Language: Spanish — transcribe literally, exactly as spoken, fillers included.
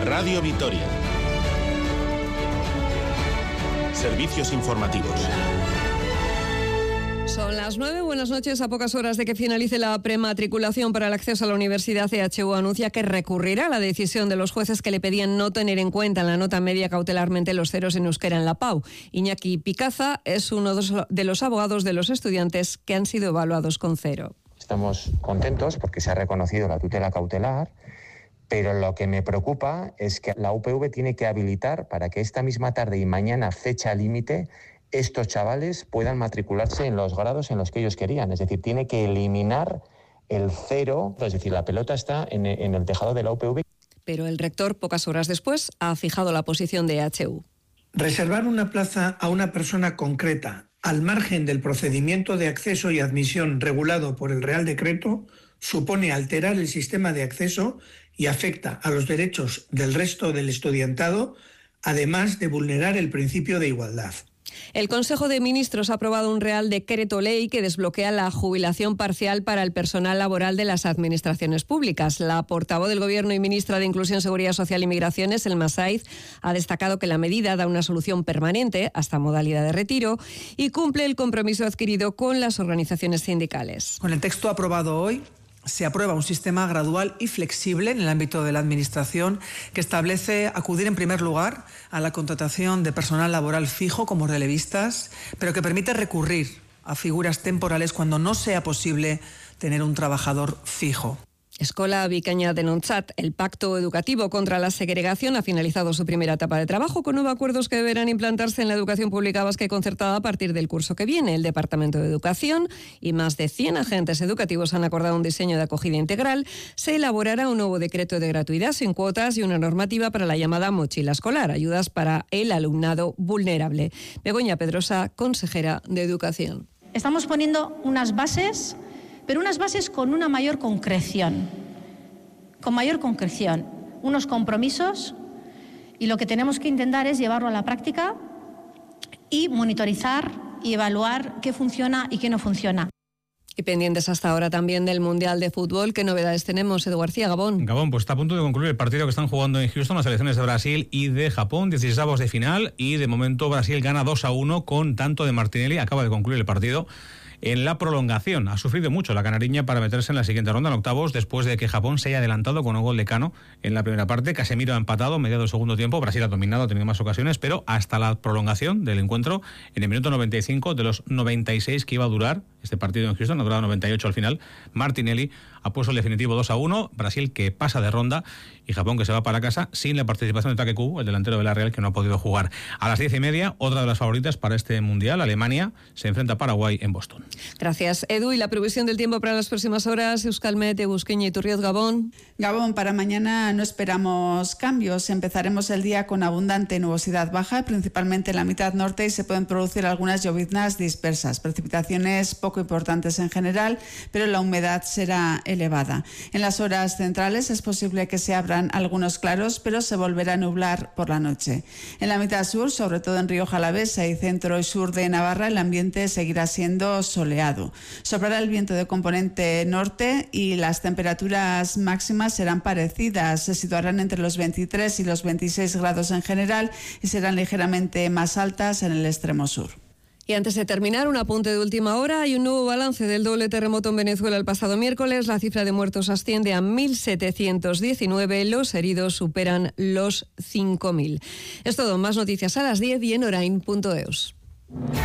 Radio Vitoria. Servicios informativos. Son las nueve, buenas noches. A pocas horas de que finalice la prematriculación para el acceso a la universidad, C H U anuncia que recurrirá a la decisión de los jueces que le pedían no tener en cuenta en la nota media cautelarmente los ceros en euskera en la P A U. Iñaki Picaza es uno de los abogados de los estudiantes que han sido evaluados con cero. Estamos contentos porque se ha reconocido la tutela cautelar, pero lo que me preocupa es que la U P V tiene que habilitar para que esta misma tarde y mañana, fecha límite, estos chavales puedan matricularse en los grados en los que ellos querían. Es decir, tiene que eliminar el cero, es decir, la pelota está en, en el tejado de la U P V. Pero el rector, pocas horas después, ha fijado la posición de H U. Reservar una plaza a una persona concreta, al margen del procedimiento de acceso y admisión regulado por el Real Decreto, supone alterar el sistema de acceso y afecta a los derechos del resto del estudiantado, además de vulnerar el principio de igualdad. El Consejo de Ministros ha aprobado un Real Decreto Ley que desbloquea la jubilación parcial para el personal laboral de las administraciones públicas. La portavoz del Gobierno y ministra de Inclusión, Seguridad Social y Migraciones, Elma Saiz, ha destacado que la medida da una solución permanente hasta modalidad de retiro y cumple el compromiso adquirido con las organizaciones sindicales. Con el texto aprobado hoy, se aprueba un sistema gradual y flexible en el ámbito de la Administración que establece acudir en primer lugar a la contratación de personal laboral fijo como relevistas, pero que permite recurrir a figuras temporales cuando no sea posible tener un trabajador fijo. Eskola Bikaina Denontzat, el Pacto Educativo contra la Segregación, ha finalizado su primera etapa de trabajo con nueve acuerdos que deberán implantarse en la educación pública vasca y concertada a partir del curso que viene. El Departamento de Educación y más de cien agentes educativos han acordado un diseño de acogida integral. Se elaborará un nuevo decreto de gratuidad sin cuotas y una normativa para la llamada mochila escolar, ayudas para el alumnado vulnerable. Begoña Pedrosa, consejera de Educación. Estamos poniendo unas bases, pero unas bases con una mayor concreción, con mayor concreción, unos compromisos, y lo que tenemos que intentar es llevarlo a la práctica y monitorizar y evaluar qué funciona y qué no funciona. Y pendientes hasta ahora también del Mundial de Fútbol. ¿Qué novedades tenemos, Edu García? Gabón. Gabón, pues está a punto de concluir el partido que están jugando en Houston las selecciones de Brasil y de Japón, dieciseisavos de final, y de momento Brasil gana dos a uno con tanto de Martinelli. Acaba de concluir el partido en la prolongación. Ha sufrido mucho la canariña para meterse en la siguiente ronda, en octavos, después de que Japón se haya adelantado con un gol de Cano en la primera parte. Casemiro ha empatado, mediado del segundo tiempo. Brasil ha dominado, ha tenido más ocasiones, pero hasta la prolongación del encuentro, en el minuto noventa y cinco de los noventa y seis que iba a durar este partido en Houston, ha durado noventa y ocho al final, Martinelli ha puesto el definitivo dos a uno, Brasil que pasa de ronda y Japón que se va para casa sin la participación de Takeku, el delantero de la Real, que no ha podido jugar. A las diez y media, otra de las favoritas para este Mundial, Alemania, se enfrenta a Paraguay en Boston. Gracias, Edu. Y la previsión del tiempo para las próximas horas, Euskalmet, Busqueña y Turriot, Gabón. Gabón, para mañana no esperamos cambios. Empezaremos el día con abundante nubosidad baja, principalmente en la mitad norte, y se pueden producir algunas lloviznas dispersas. Precipitaciones poco importantes en general, pero la humedad será elevada. En las horas centrales es posible que se abran algunos claros, pero se volverá a nublar por la noche. En la mitad sur, sobre todo en Rioja Alavesa y centro y sur de Navarra, el ambiente seguirá siendo soleado. Soplará el viento de componente norte y las temperaturas máximas serán parecidas. Se situarán entre los veintitrés y los veintiséis grados en general y serán ligeramente más altas en el extremo sur. Y antes de terminar, un apunte de última hora. Hay un nuevo balance del doble terremoto en Venezuela el pasado miércoles. La cifra de muertos asciende a mil setecientos diecinueve. Los heridos superan los cinco mil. Es todo. Más noticias a las diez y en orain punto eus.